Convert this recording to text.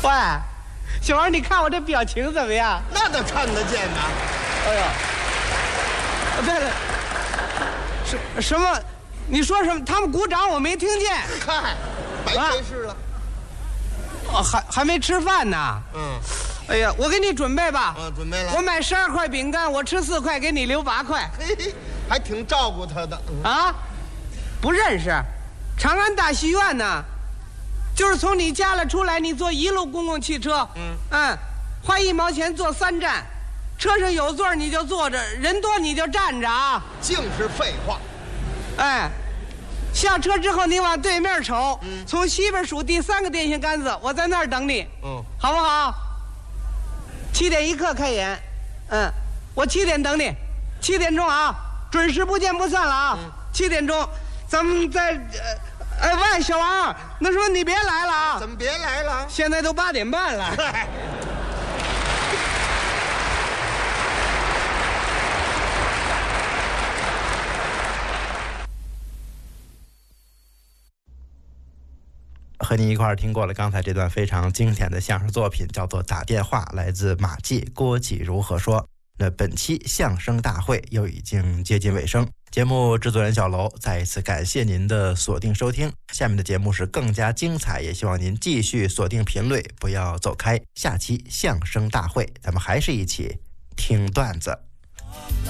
喂，小王，你看我这表情怎么样？ 那得看得见呐。 哎呦，对了，什么？你说什么？他们鼓掌我没听见。 嗨，白费事了。 哦，还没吃饭呢。哎呀，我给你准备吧。 准备了。 我买12块饼干，我吃4块，给你留8块。 嘿，还挺照顾他的。 啊，不认识，长安大戏院呢，就是从你家里出来，你坐1路公共汽车。花1毛钱坐3站，车上有座你就坐着，人多你就站着啊。 净是废话。 哎，下车之后你往对面瞅，从西边数第3个电线杆子，我在那儿等你。好不好？7点1刻开演。我7点等你，7点钟啊，准时不见不散了啊。7点钟，咱们在喂，小王，那说你别来了啊。 怎么别来了？ 现在都8点半了。 和你一块儿听过了刚才这段非常经典的相声作品，叫做《打电话》，来自马季、郭启如何说。那本期相声大会又已经接近尾声，节目制作人小楼再一次感谢您的锁定收听。下面的节目是更加精彩，也希望您继续锁定频率，不要走开。下期相声大会，咱们还是一起听段子。